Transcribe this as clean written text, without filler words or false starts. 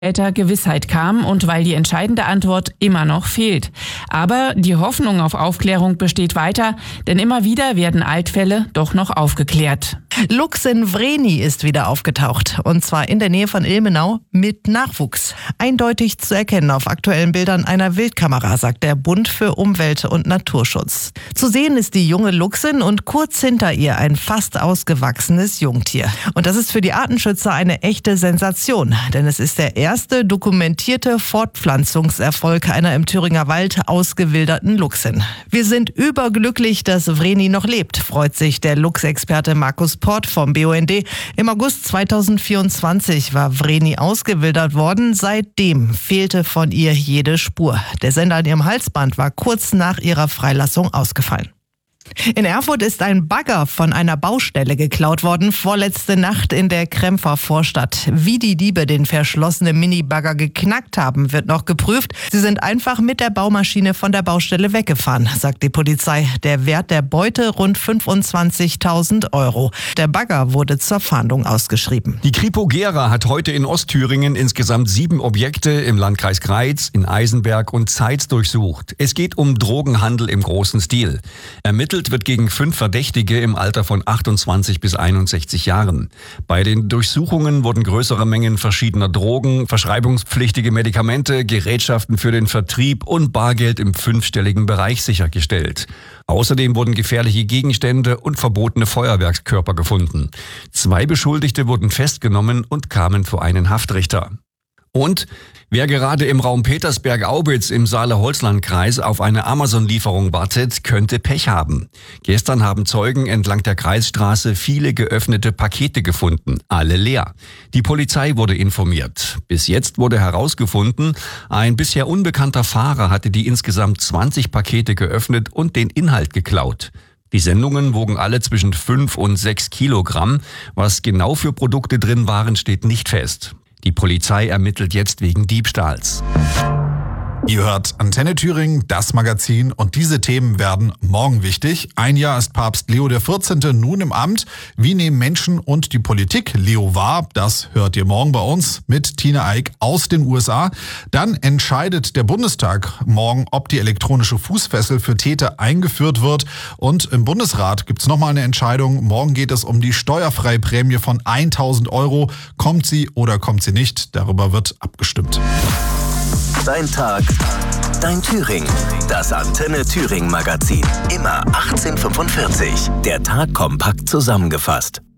Gewissheit kam und weil die entscheidende Antwort immer noch fehlt. Aber die Hoffnung auf Aufklärung besteht weiter, denn immer wieder werden Altfälle doch noch aufgeklärt. Luchs in Vreni ist wieder aufgetaucht. Und zwar in der Nähe von Ilmenau mit Nachwuchs. Eindeutig zu erkennen auf aktuellen Bildern einer Wildkamera, sagt der Bund für Umwelt und Naturschutz. Zu sehen ist die junge Luchsin und kurz hinter ihr ein fast ausgewachsenes Jungtier. Und das ist für die Artenschützer eine echte Sensation. Denn es ist der erste dokumentierte Fortpflanzungserfolg einer im Thüringer Wald ausgewilderten Luchsin. Wir sind überglücklich, dass Vreni noch lebt, freut sich der Luchsexperte Markus Port vom BUND. Im August 2024 war Vreni ausgewildert worden. Seitdem fehlte von ihr jede Spur. Der Sender an ihrem Halsband war kurz nach ihrer Freilassung ausgefallen. In Erfurt ist ein Bagger von einer Baustelle geklaut worden, vorletzte Nacht in der Krempfer Vorstadt. Wie die Diebe den verschlossenen Minibagger geknackt haben, wird noch geprüft. Sie sind einfach mit der Baumaschine von der Baustelle weggefahren, sagt die Polizei. Der Wert der Beute rund 25.000 Euro. Der Bagger wurde zur Fahndung ausgeschrieben. Die Kripo Gera hat heute in Ostthüringen insgesamt 7 Objekte im Landkreis Greiz, in Eisenberg und Zeitz durchsucht. Es geht um Drogenhandel im großen Stil. Ermittelt wird gegen 5 Verdächtige im Alter von 28 bis 61 Jahren. Bei den Durchsuchungen wurden größere Mengen verschiedener Drogen, verschreibungspflichtige Medikamente, Gerätschaften für den Vertrieb und Bargeld im 5-stelligen Bereich sichergestellt. Außerdem wurden gefährliche Gegenstände und verbotene Feuerwerkskörper gefunden. 2 Beschuldigte wurden festgenommen und kamen vor einen Haftrichter. Und wer gerade im Raum Petersberg-Aubitz im Saale-Holzland-Kreis auf eine Amazon-Lieferung wartet, könnte Pech haben. Gestern haben Zeugen entlang der Kreisstraße viele geöffnete Pakete gefunden, alle leer. Die Polizei wurde informiert. Bis jetzt wurde herausgefunden, ein bisher unbekannter Fahrer hatte die insgesamt 20 Pakete geöffnet und den Inhalt geklaut. Die Sendungen wogen alle zwischen 5 und 6 Kilogramm. Was genau für Produkte drin waren, steht nicht fest. Die Polizei ermittelt jetzt wegen Diebstahls. Ihr hört Antenne Thüringen, das Magazin, und diese Themen werden morgen wichtig. Ein Jahr ist Papst Leo XIV. Nun im Amt. Wie nehmen Menschen und die Politik Leo wahr? Das hört ihr morgen bei uns mit Tina Eick aus den USA. Dann entscheidet der Bundestag morgen, ob die elektronische Fußfessel für Täter eingeführt wird. Und im Bundesrat gibt's nochmal eine Entscheidung. Morgen geht es um die steuerfreie Prämie von 1.000 Euro. Kommt sie oder kommt sie nicht? Darüber wird abgestimmt. Dein Tag, dein Thüringen. Das Antenne Thüringen Magazin. Immer 18:45. Der Tag kompakt zusammengefasst.